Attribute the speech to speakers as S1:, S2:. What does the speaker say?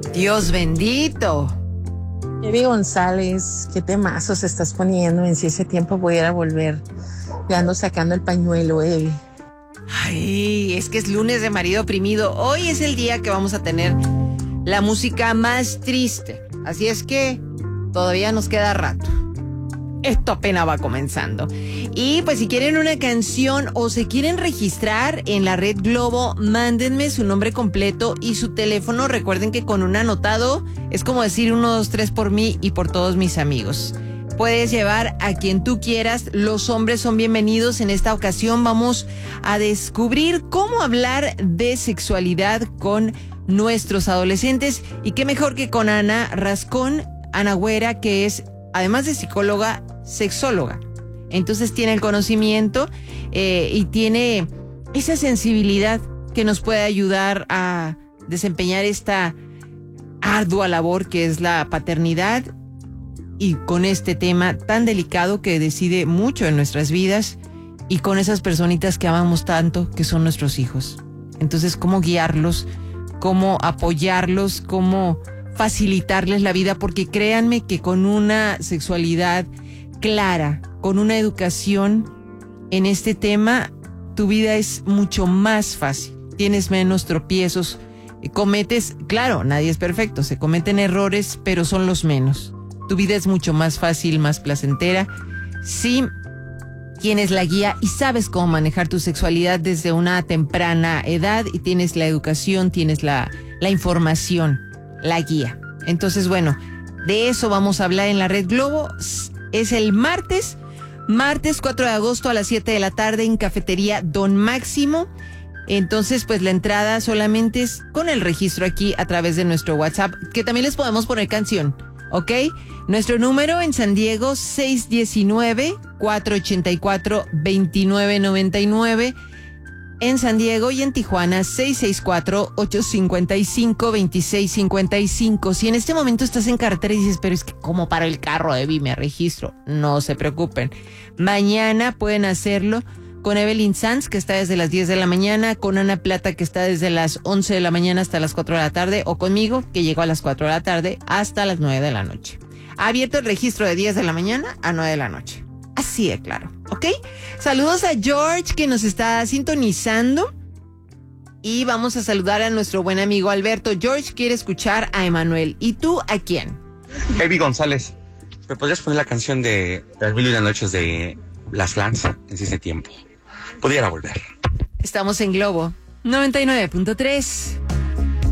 S1: Dios bendito.
S2: Evi González, qué temazos estás poniendo. En si ese tiempo pudiera volver. Ya ando sacando el pañuelo, Evi.
S1: Ay, es que es lunes de marido oprimido. Hoy es el día que vamos a tener la música más triste. Así es que todavía nos queda rato. Esto apenas va comenzando. Y pues si quieren una canción o se quieren registrar en la Red Globo, mándenme su nombre completo y su teléfono. Recuerden que con un anotado es como decir 1, 2, 3 por mí y por todos mis amigos. Puedes llevar a quien tú quieras. Los hombres son bienvenidos. En esta ocasión vamos a descubrir cómo hablar de sexualidad con nuestros adolescentes. Y qué mejor que con Ana Rascón, Ana Güera, que es, además de psicóloga, sexóloga. Entonces tiene el conocimiento y tiene esa sensibilidad que nos puede ayudar a desempeñar esta ardua labor que es la paternidad, y con este tema tan delicado que decide mucho en nuestras vidas y con esas personitas que amamos tanto, que son nuestros hijos. Entonces, ¿cómo guiarlos? ¿Cómo apoyarlos? ¿Cómo facilitarles la vida? Porque créanme que con una sexualidad clara, con una educación en este tema, tu vida es mucho más fácil. Tienes menos tropiezos, cometes, claro, nadie es perfecto, se cometen errores, pero son los menos. Tu vida es mucho más fácil, más placentera, si tienes la guía y sabes cómo manejar tu sexualidad desde una temprana edad y tienes la educación, tienes la información, la guía. Entonces, bueno, de eso vamos a hablar en la Red Globo. Es el martes 4 de agosto a las 7 de la tarde en Cafetería Don Máximo. Entonces, pues la entrada solamente es con el registro aquí a través de nuestro WhatsApp, que también les podemos poner canción, ¿ok? Nuestro número en San Diego, 619-484-2999. En San Diego y en Tijuana, 664-855-2655. Si en este momento estás en carretera y dices, pero es que ¿cómo paro el carro, Evi? Me registro. No se preocupen. Mañana pueden hacerlo con Evelyn Sanz, que está desde las 10 de la mañana, con Ana Plata, que está desde las 11 de la mañana hasta las 4 de la tarde, o conmigo, que llego a las 4 de la tarde hasta las 9 de la noche. Ha abierto el registro de 10 de la mañana a 9 de la noche. Así de claro, ¿ok? Saludos a George, que nos está sintonizando. Y vamos a saludar a nuestro buen amigo Alberto. George quiere escuchar a Emanuel. ¿Y tú a quién?
S3: Evi González, ¿me podrías poner la canción de Las Mil y Una Noches de Las Flans en ese tiempo? Pudiera volver.
S1: Estamos en Globo 99.3.